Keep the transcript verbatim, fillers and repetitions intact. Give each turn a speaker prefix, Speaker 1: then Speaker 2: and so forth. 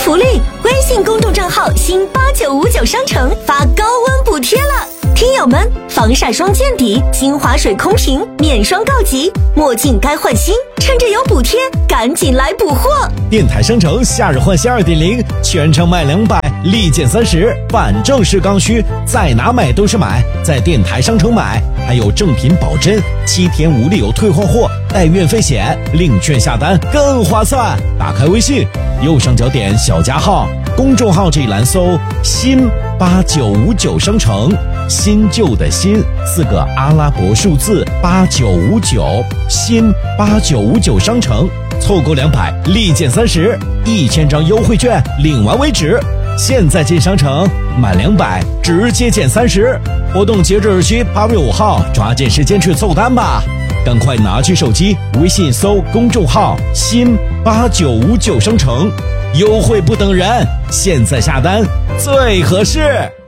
Speaker 1: 福利，微信公众账号新八九五九商城发高温补贴了。听友们，防晒霜见底，精华水空瓶免霜告急，墨镜该换新，趁着有补贴，赶紧来补货！
Speaker 2: 电台商城夏日换新 二点零， 全场卖两百，立减三十，反正是刚需，在哪买都是买，在电台商城买，还有正品保真，七天无理由退换货，带运费险，领券下单更划算。打开微信，右上角点小加号，公众号这一栏搜新八九五九商城，新旧的新四个阿拉伯数字八九五九，新八九五九商城，凑够两百立减三十，一千张优惠券领完为止。现在进商城，满两百直接减三十，活动截止日期八月五号，抓紧时间去凑单吧！赶快拿起手机，微信搜公众号新八九五九商城，优惠不等人，现在下单最合适。